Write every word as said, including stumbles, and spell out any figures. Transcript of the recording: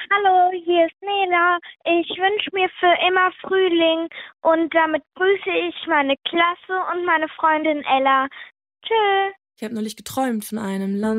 Hallo, hier ist Nela. Ich wünsche mir für immer Frühling und damit grüße ich meine Klasse und meine Freundin Ella. Tschö. Ich habe neulich geträumt von einem Land.